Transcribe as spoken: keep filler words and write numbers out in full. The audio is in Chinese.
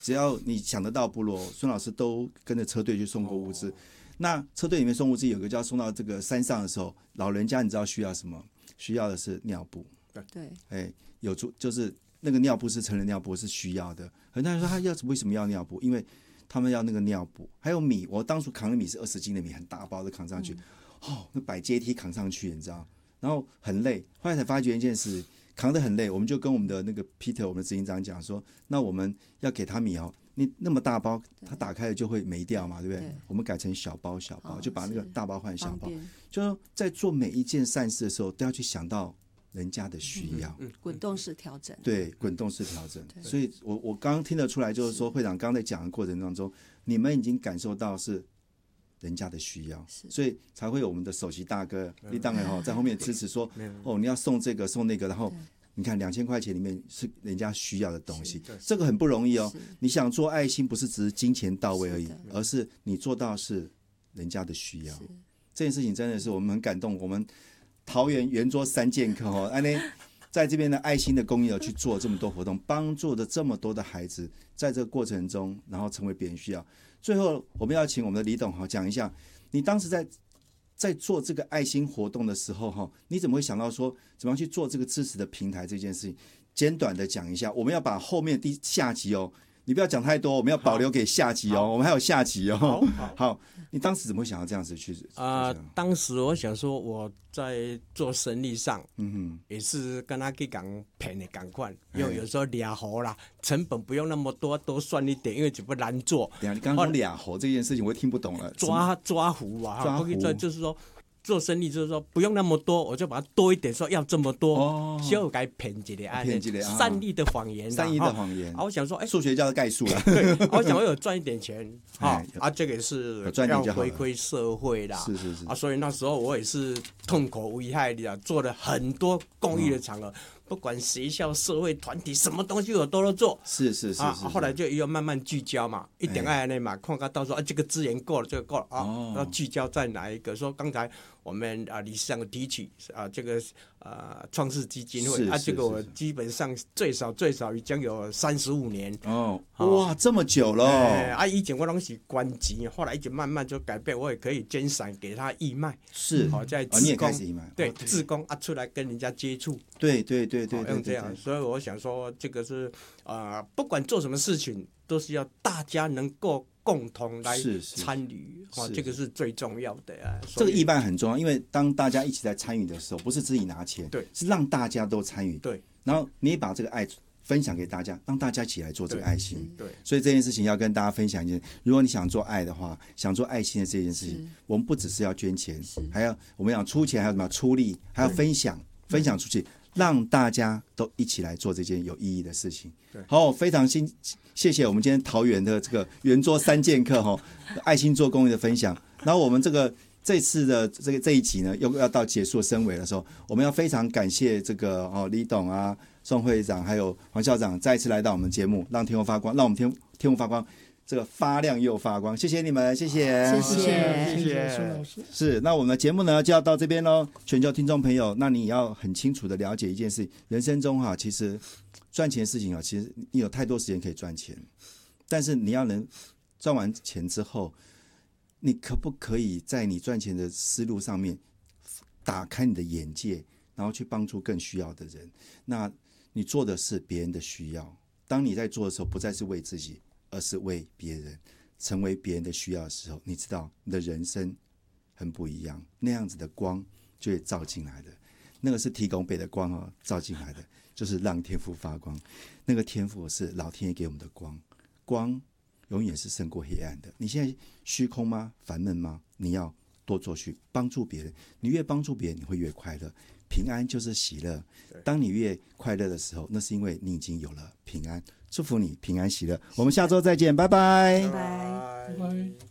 只要你想得到部落，孙老师都跟着车队去送过物资。哦、那车队里面送物资，有个就要送到这个山上的时候，老人家你知道需要什么？需要的是尿布。 对， 哎，有就是那个尿布是成人尿布是需要的。很多人说他要为什么要尿布？因为他们要那个尿布，还有米。我当初扛的米是二十斤的米，很大包的扛上去，嗯、哦，那摆阶梯扛上去，你知道，然后很累。后来才发觉一件事，扛得很累，我们就跟我们的那个 Peter， 我们的执行长讲说，那我们要给他米哦，你那么大包，他打开了就会没掉嘛，对不 对, 对？我们改成小包小包，就把那个大包换小包，就在做每一件善事的时候，都要去想到人家的需要， 嗯嗯、滚动式调整， 对，滚动式调整。所以我我刚刚听得出来，就是说会长刚刚在讲的过程当中，你们已经感受到是人家的需要，所以才会有我们的首席大哥李当然哈在后面支持说，哦，你要送这个送那个，然后你看两千块钱里面是人家需要的东西，这个很不容易哦。你想做爱心，不是只是金钱到位而已，而是你做到是人家的需要。这件事情真的是我们很感动，我们。桃园圆桌三剑客哦，安呢，在这边的爱心的公益去做这么多活动，帮助了这么多的孩子，在这个过程中，然后成为别人需要。最后，我们要请我们的李董哈讲一下，你当时在在做这个爱心活动的时候哈，你怎么会想到说怎么样去做这个支持的平台这件事情？简短的讲一下，我们要把后面第下集哦。你不要讲太多，我们要保留给下集哦。我们还有下集哦。 好，好， 好，你当时怎么会想要这样子去？ 啊、呃，当时我想说我在做生意上，嗯哼，也是跟他去讲便宜赶快，因为有时候俩活啦，成本不用那么多，多算一点，因为只不难做。 等一下，你刚刚说俩活这件事情，我听不懂了。 抓抓胡啊， 抓胡就是说。做生意就是说不用那么多，我就把它多一点，说要这么多，哦，就该骗一个啊， 骗一个善意的谎言， 善意的谎言。 啊，我想说，哎， 数学叫概数了， 对，我想我有赚一点钱，啊啊，这个是要回馈社会啦， 是是是啊，所以那时候我也是痛苦危害的，做了很多公益的场合。嗯，不管学校、社会团体，什么东西我都能做。 是是 是, 是, 是、啊、 后来就要慢慢聚焦嘛，一点爱那嘛，看看到时候啊，这个资源够了，这个够了啊，哦、要聚焦在哪一个？说刚才我们啊理事长提起啊，这个啊创世基金会啊，这个我基本上最少最少已经有三十五年哦，哇，这么久了、哦欸、啊！以前我都是关机，后来一直慢慢就改变，我也可以捐伞给他义卖， 是好、哦、在志工、哦，你也开始义卖， 对，志工啊出来跟人家接触， 对对对对对， 用这样，所以我想说，这个是啊、呃，不管做什么事情，都是要大家能够共同来参与，哦，这个是最重要的啊。 这个义卖很重要，因为当大家一起在参与的时候，不是自己拿钱， 对， 是让大家都参与， 对， 然后你把这个爱分享给大家，让大家一起来做这个爱心， 对， 所以这件事情要跟大家分享一件，如果你想做爱的话，想做爱心的这件事情，我们不只是要捐钱，还要我们讲出钱，还有什么出力，还要分享，分享出去。让大家都一起来做这件有意义的事情。好，非常谢谢我们今天桃园的这个圆桌三剑客哈，爱心做公益的分享。然后我们这个这次的这个这一集呢，又要到结束升尾的时候，我们要非常感谢这个哦李董啊、宋会长还有黄校长再次来到我们节目，让天空发光，让我们天天空发光。这个发亮又发光，谢谢你们，谢谢， 谢谢， 谢谢孙老师。 是，那我们的节目呢就要到这边喽。全球听众朋友，那你要很清楚的了解一件事，人生中哈，其实赚钱的事情啊，其实你有太多时间可以赚钱，但是你要能赚完钱之后，你可不可以在你赚钱的思路上面打开你的眼界，然后去帮助更需要的人？那你做的是别人的需要，当你在做的时候，不再是为自己。而是为别人，成为别人的需要的时候，你知道你的人生很不一样，那样子的光就会照进来的，那个是提供北的光哦，照进来的就是让天父发光，那个天父是老天爷给我们的光，光永远是胜过黑暗的。你现在虚空吗？烦闷吗？你要多做去帮助别人，你越帮助别人，你会越快乐。平安就是喜乐，当你越快乐的时候，那是因为你已经有了平安。祝福你平安喜乐，我们下周再见，拜拜， 拜拜。 拜拜。